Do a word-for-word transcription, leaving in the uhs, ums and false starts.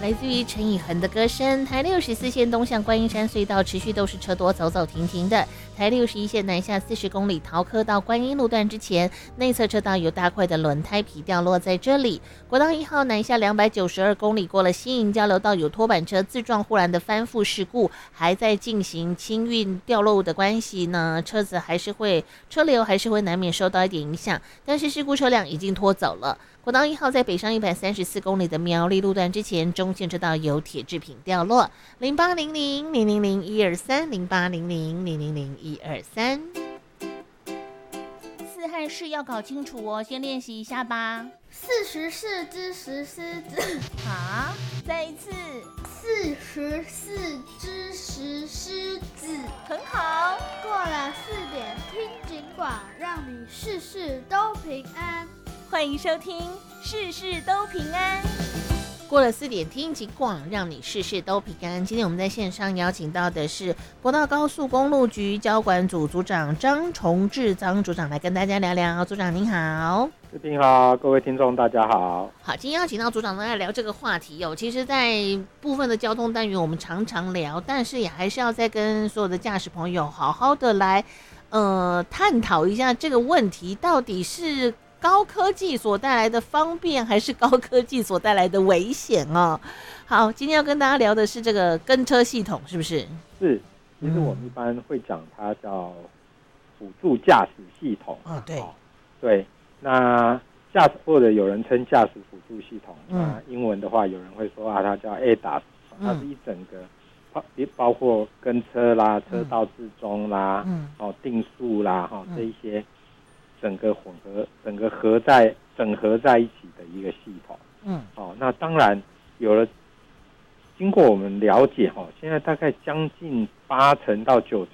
来自于陈以恒的歌声。台六十四线东向观音山隧道持续都是车多，走走停停的。台六十一线南下四十公里桃科到观音路段之前，内侧车道有大块的轮胎皮掉落在这里。国道一号南下两百九十二公里，过了新营交流道有拖板车自撞忽然的翻覆事故，还在进行清运掉落的关系呢，车子还是会车流还是会难免受到一点影响，但是事故车辆已经拖走了。国道一号在北上一百三十四公里的苗栗路段之前，中线车道有铁制品掉落。零八零零零零零一二三零八零零零零零一二三。四和式要搞清楚哦，先练习一下吧。 四十四只石狮子。 好，再一次。 四十四只石狮子。 很好。 过了四点听警广，让你事事都平安。 欢迎收听事事都平安。过了四点听警广，让你事事都平安。今天我们在线上邀请到的是国道高速公路局交管组组长张崇志张组长来跟大家聊聊。组长您好。 视频好，各位听众大家好。 好，今天邀请到组长来聊这个话题哦。其实在部分的交通单元我们常常聊，但是也还是要再跟所有的驾驶朋友好好的来呃探讨一下这个问题，到底是高科技所带来的方便，还是高科技所带来的危险哦？好，今天要跟大家聊的是这个跟车系统，是不是？ 是，其实我们一般会讲它叫辅助驾驶系统。 哦，对， 哦、对，那驾驶或者有人称驾驶辅助系统，嗯、那英文的话，有人会说啊，它叫 A D A S，、嗯、它是一整个包包括跟车啦、车道自中啦、嗯、哦定速啦，哈、哦、这一些。整个混合、整个合在整合在一起的一个系统，嗯，哦，那当然有了，经过我们了解哈，现在大概将近八成到九